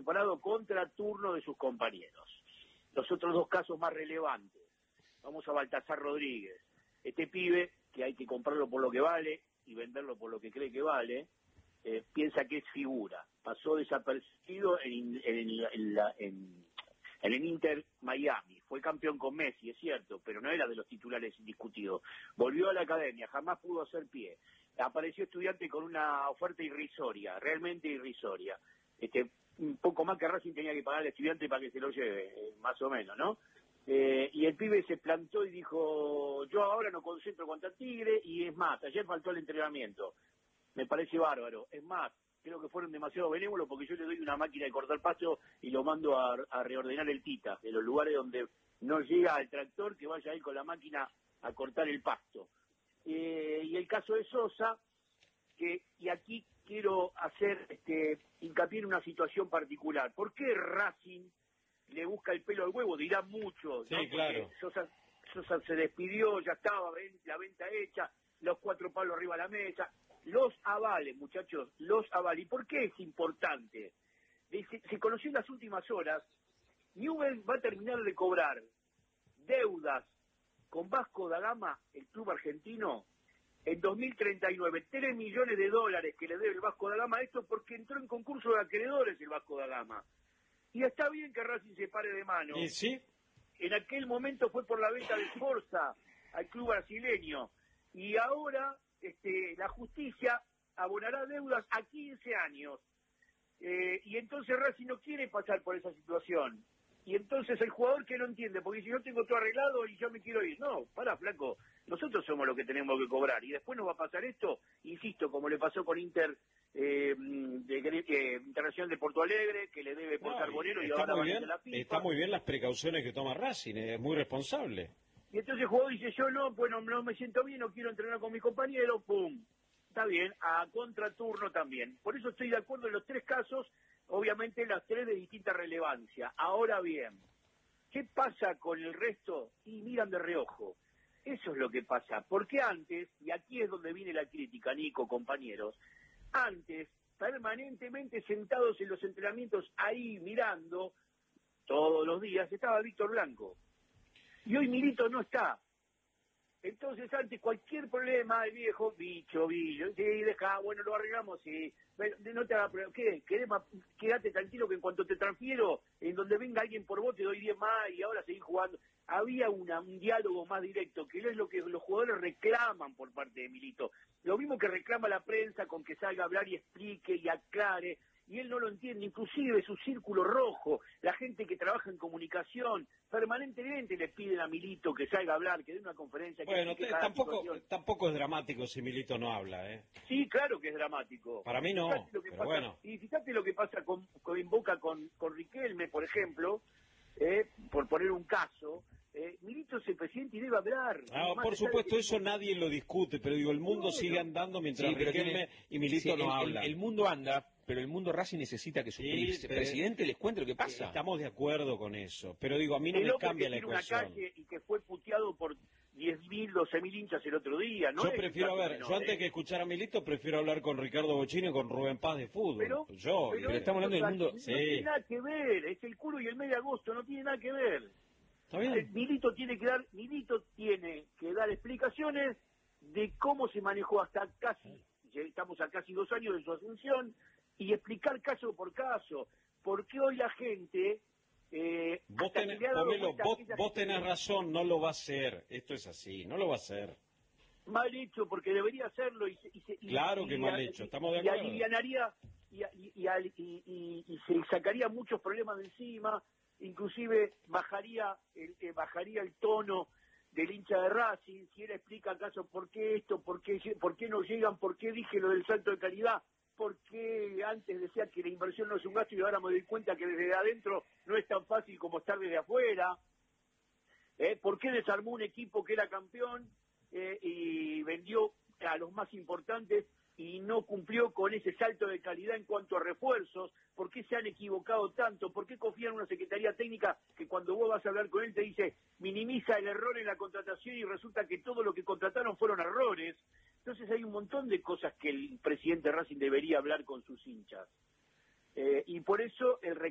separado contra turno de sus compañeros. Los otros dos casos más relevantes. Vamos a Baltasar Rodríguez. Este pibe, que hay que comprarlo por lo que vale y venderlo por lo que cree que vale, piensa que es figura. Pasó desapercibido en el Inter Miami. Fue campeón con Messi, es cierto, pero no era de los titulares indiscutidos. Volvió a la academia, jamás pudo hacer pie. Apareció Estudiante con una oferta irrisoria, realmente irrisoria. Un poco más que Racing tenía que pagar al Estudiante para que se lo lleve, más o menos, ¿no? Y el pibe se plantó y dijo, yo ahora no concentro contra Tigre, y es más, ayer faltó el entrenamiento. Me parece bárbaro. Es más, creo que fueron demasiado benévolos porque yo le doy una máquina de cortar pasto y lo mando a reordenar el Tita, en los lugares donde no llega el tractor, que vaya ahí con la máquina a cortar el pasto. Y el caso de Sosa, y aquí quiero hacer hincapié en una situación particular. ¿Por qué Racing le busca el pelo al huevo? Dirán mucho, sí, ¿no? Claro. Sosa se despidió, ya estaba la venta hecha, los 4 palos arriba de la mesa. Los avales, muchachos, los avales. ¿Y por qué es importante? Se conoció en las últimas horas, Newell's va a terminar de cobrar deudas con Vasco da Gama, el club argentino, en 2039, $3 millones que le debe el Vasco da Gama, esto porque entró en concurso de acreedores el Vasco da Gama. Y está bien que Racing se pare de mano. ¿Y sí? En aquel momento fue por la venta de Forza al club brasileño. Y ahora la justicia abonará deudas a 15 años. Y entonces Racing no quiere pasar por esa situación. Y entonces el jugador que no entiende, porque dice, yo tengo todo arreglado y yo me quiero ir. No, pará, flaco, nosotros somos los que tenemos que cobrar. Y después nos va a pasar esto, insisto, como le pasó con Internacional de Porto Alegre, que le debe por Carbonero y ahora va a la FIFA. Está muy bien las precauciones que toma Racing, es muy responsable. Y entonces el jugador dice, yo no, bueno, no me siento bien, no quiero entrenar con mis compañeros, pum. Está bien, a contraturno también. Por eso estoy de acuerdo en los 3 casos, obviamente las 3 de distinta relevancia. Ahora bien, ¿qué pasa con el resto? Y miran de reojo. Eso es lo que pasa. Porque antes, y aquí es donde viene la crítica, Nico, compañeros, antes, permanentemente sentados en los entrenamientos, ahí mirando, todos los días, estaba Víctor Blanco. Y hoy Milito no está. Entonces, antes cualquier problema, el viejo, bicho, sí, deja, bueno, lo arreglamos, sí, pero no te haga problema, ¿qué? Quédate tranquilo que en cuanto te transfiero, en donde venga alguien por vos, te doy 10 más y ahora seguís jugando. Había un diálogo más directo, que es lo que los jugadores reclaman por parte de Milito. Lo mismo que reclama la prensa con que salga a hablar y explique y aclare, y él no lo entiende, inclusive su círculo rojo, la gente que trabaja en comunicación, permanentemente le piden a Milito que salga a hablar, que dé una conferencia. Bueno, tampoco es dramático si Milito no habla, ¿eh? Sí, claro que es dramático. Para mí no, pero bueno. Y fíjate lo que pasa en Boca con Riquelme, por ejemplo, por poner un caso, Milito es el presidente y debe hablar. Por supuesto, eso nadie lo discute, pero digo, el mundo sigue andando mientras Riquelme y Milito no hablan. El mundo anda, pero el mundo Racing necesita que su presidente les cuente lo que pasa. Estamos de acuerdo con eso, pero digo, a mí no me cambia la ecuación. Una calle y que fue puteado por 10.000, 12.000 hinchas el otro día, ¿no? Yo prefiero, yo antes que escuchar a Milito, prefiero hablar con Ricardo Bocchini y con Rubén Paz de fútbol. Pero estamos hablando del mundo. No tiene nada que ver, es el culo y el mes de agosto, no tiene nada que ver. ¿Está bien? Milito tiene que dar explicaciones de cómo se manejó estamos a casi 2 años de su asunción, y explicar caso por caso. Porque hoy la gente... Vos tenés razón, no lo va a hacer. Esto es así, no lo va a hacer. Mal hecho, porque debería hacerlo. Claro que mal hecho, estamos de acuerdo. Y alivianaría y se sacaría muchos problemas de encima, inclusive bajaría el tono del hincha de Racing, si él explica acaso por qué esto, por qué no llegan, por qué dije lo del salto de calidad, por qué antes decía que la inversión no es un gasto y ahora me doy cuenta que desde adentro no es tan fácil como estar desde afuera, por qué desarmó un equipo que era campeón y vendió a los más importantes y no cumplió con ese salto de calidad en cuanto a refuerzos, por qué se han equivocado tanto, por qué confían en una secretaría técnica que cuando vos vas a hablar con él te dice minimiza el error en la contratación y resulta que todo lo que contrataron fueron errores. Entonces hay un montón de cosas que el presidente Racing debería hablar con sus hinchas. Y por eso el